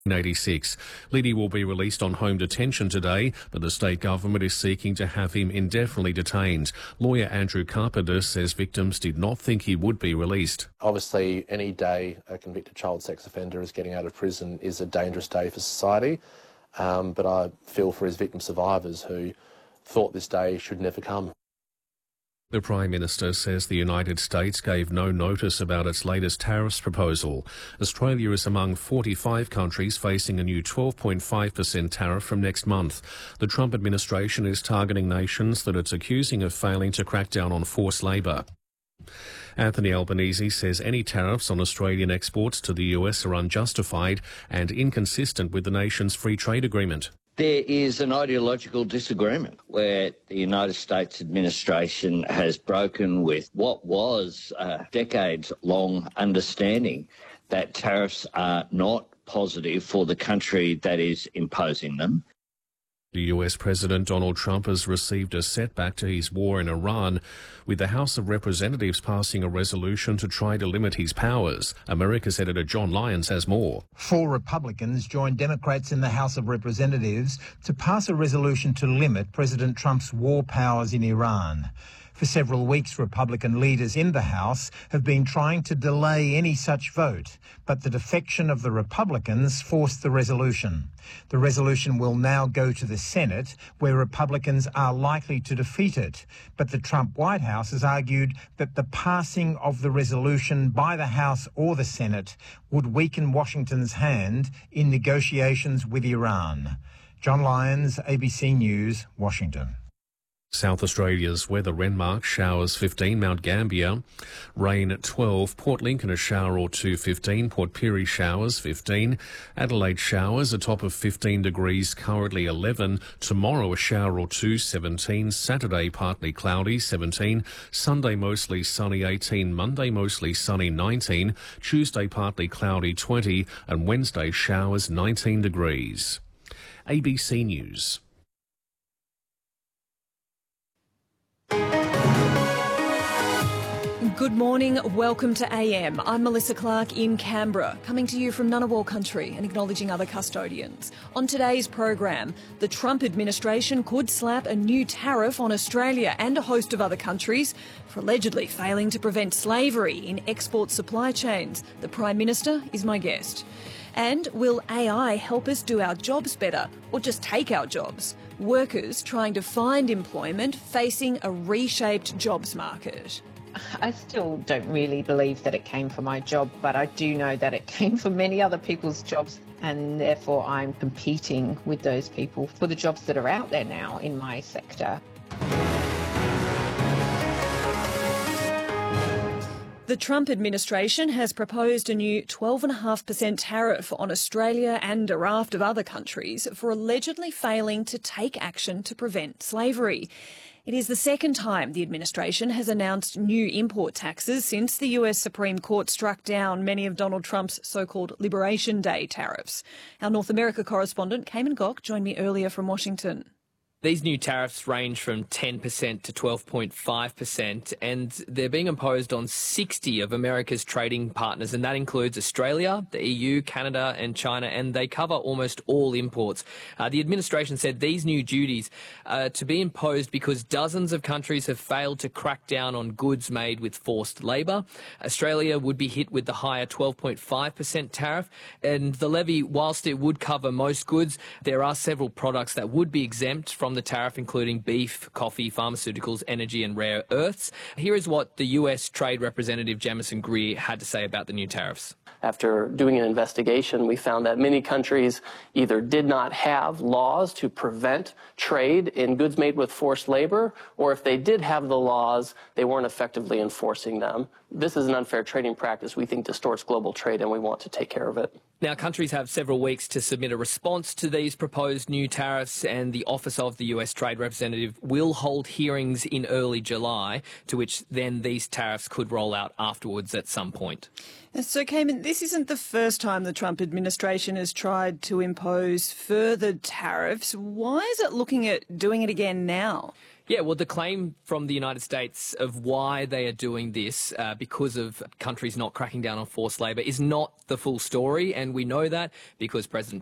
1986. Liddy will be released on home detention today, but the state government is seeking to have him indefinitely detained. Lawyer Andrew Carpenter says victims did not think he would be released. Obviously, any day a convicted child sex offender is getting out of prison is a dangerous day for society, but I feel for his victim survivors who thought this day should never come. The Prime Minister says the United States gave no notice about its latest tariffs proposal. Australia is among 45 countries facing a new 12.5% tariff from next month. The Trump administration is targeting nations that it's accusing of failing to crack down on forced labour. Anthony Albanese says any tariffs on Australian exports to the US are unjustified and inconsistent with the nation's free trade agreement. There is an ideological disagreement where the United States administration has broken with what was a decades-long understanding that tariffs are not positive for the country that is imposing them. The US President Donald Trump has received a setback to his war in Iran, with the House of Representatives passing a resolution to try to limit his powers. America's editor John Lyons has more. 4 Republicans joined Democrats in the House of Representatives to pass a resolution to limit President Trump's war powers in Iran. For several weeks, Republican leaders in the House have been trying to delay any such vote, but the defection of the Republicans forced the resolution. The resolution will now go to the Senate, where Republicans are likely to defeat it. But the Trump White House has argued that the passing of the resolution by the House or the Senate would weaken Washington's hand in negotiations with Iran. John Lyons, ABC News, Washington. South Australia's weather: Renmark, showers 15, Mount Gambier, rain 12, Port Lincoln a shower or two 15, Port Pirie showers 15, Adelaide showers a top of 15 degrees, currently 11, tomorrow a shower or two 17, Saturday partly cloudy 17, Sunday mostly sunny 18, Monday mostly sunny 19, Tuesday partly cloudy 20 and Wednesday showers 19 degrees. ABC News. Good morning, welcome to AM. I'm Melissa Clark in Canberra, coming to you from Ngunnawal country and acknowledging other custodians. On today's program, the Trump administration could slap a new tariff on Australia and a host of other countries for allegedly failing to prevent slavery in export supply chains. The Prime Minister is my guest. And will AI help us do our jobs better or just take our jobs? Workers trying to find employment facing a reshaped jobs market. I still don't really believe that it came for my job, but I do know that it came for many other people's jobs, and therefore I'm competing with those people for the jobs that are out there now in my sector. The Trump administration has proposed a new 12.5% tariff on Australia and a raft of other countries for allegedly failing to take action to prevent slavery. It is the second time the administration has announced new import taxes since the US Supreme Court struck down many of Donald Trump's so-called Liberation Day tariffs. Our North America correspondent, Cayman Gok, joined me earlier from Washington. These new tariffs range from 10% to 12.5%, and they're being imposed on 60 of America's trading partners, and that includes Australia, the EU, Canada and China, and they cover almost all imports. The administration said these new duties are to be imposed because dozens of countries have failed to crack down on goods made with forced labour. Australia would be hit with the higher 12.5% tariff, and the levy, whilst it would cover most goods, there are several products that would be exempt from the tariff, including beef, coffee, pharmaceuticals, energy and rare earths. Here is what the US Trade Representative Jamison Greer had to say about the new tariffs. After doing an investigation, we found that many countries either did not have laws to prevent trade in goods made with forced labor, or if they did have the laws, they weren't effectively enforcing them. This is an unfair trading practice we think distorts global trade, and we want to take care of it. Now, countries have several weeks to submit a response to these proposed new tariffs, and the Office of the US Trade Representative, will hold hearings in early July, to which then these tariffs could roll out afterwards at some point. So, Cayman, this isn't the first time the Trump administration has tried to impose further tariffs. Why is it looking at doing it again now? Yeah, well, the claim from the United States of why they are doing this, because of countries not cracking down on forced labour, is not the full story. And we know that because President